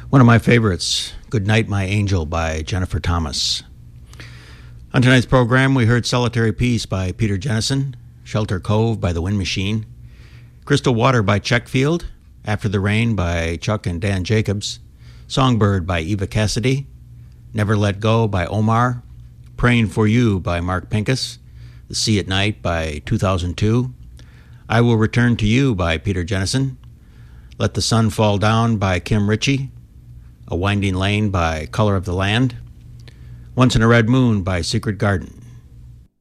One of my favorites, Good Night, My Angel by Jennifer Thomas. On tonight's program, we heard Solitary Peace by Peter Jennison, Shelter Cove by The Wind Machine, Crystal Water by Checkfield, After the Rain by Chuck and Dan Jacobs, Songbird by Eva Cassidy, Never Let Go by Omar, Praying for You by Mark Pincus, The Sea at Night by 2002, I Will Return to You by Peter Jennison, Let the Sun Fall Down by Kim Ritchie, A Winding Lane by Color of the Land, Once in a Red Moon by Secret Garden.